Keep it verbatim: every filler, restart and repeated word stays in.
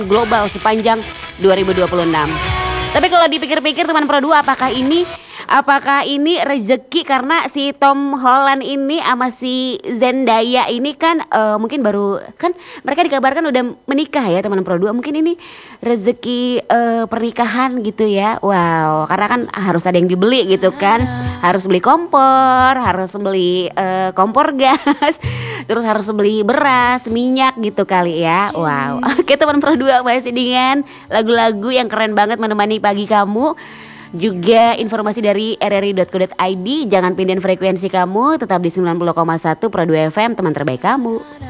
global sepanjang dua ribu dua puluh enam. Tapi kalau dipikir-pikir teman Pro dua, apakah ini apakah ini rezeki karena si Tom Holland ini sama si Zendaya ini kan uh, mungkin baru kan mereka dikabarkan udah menikah ya teman Pro dua. Mungkin ini rezeki uh, pernikahan gitu ya. Wow, karena kan harus ada yang dibeli gitu kan. Harus beli kompor, harus beli uh, kompor gas, terus harus beli beras, minyak gitu kali ya. Wow. Oke teman Pro dua, masih dengan lagu-lagu yang keren banget menemani pagi kamu. Juga informasi dari r r i dot co dot i d. Jangan pindahin frekuensi kamu, tetap di sembilan puluh koma satu Pro dua F M, teman terbaik kamu.